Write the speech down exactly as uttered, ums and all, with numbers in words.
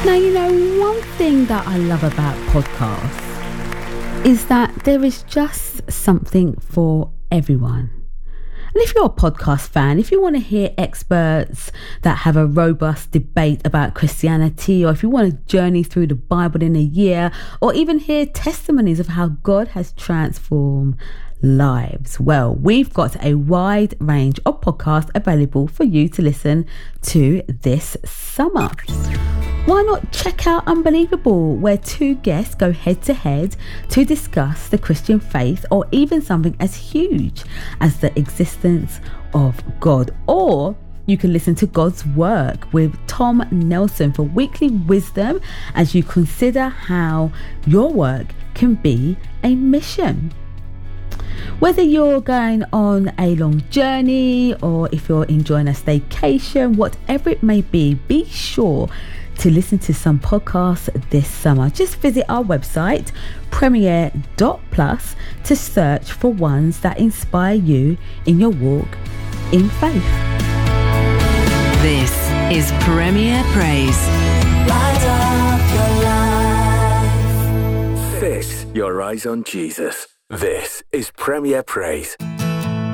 Now, you know, one thing that I love about podcasts is that there is just something for everyone. And if you're a podcast fan, if you want to hear experts that have a robust debate about Christianity, or if you want to journey through the Bible in a year, or even hear testimonies of how God has transformed lives, well, we've got a wide range of podcasts available for you to listen to this summer. Why not check out Unbelievable, where two guests go head to head to discuss the Christian faith, or even something as huge as the existence of God. Or you can listen to God's Work with Tom Nelson for weekly wisdom as you consider how your work can be a mission. Whether you're going on a long journey or if you're enjoying a staycation, whatever it may be, be sure to listen to some podcasts this summer. Just visit our website, premier dot plus, to search for ones that inspire you in your walk in faith. This is Premier Praise. Light up your life. Fix your eyes on Jesus. This is Premier Praise.